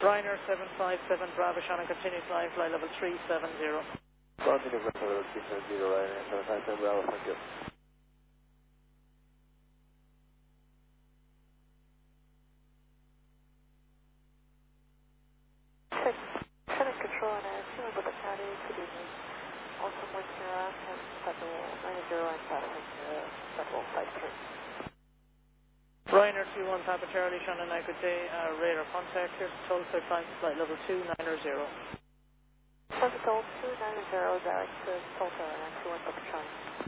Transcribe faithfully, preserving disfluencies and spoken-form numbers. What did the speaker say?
Ryanair seven five seven Bravo Shannon, continue flying, fly level three seven zero. Continue flight level three seven zero, Ryanair seven five seven Bravo, thank you. Senate control and I assume about the county, good evening. Also one zero, and Federal nine zero and Federal uh, Federal five three. Ryanair two one Papa Charlie Shannon, I good day, uh, radar contact here, Tulsa, climb to flight level two nine zero. Tulsa two nine zero, direct to Tulsa and two one Papa Charlie.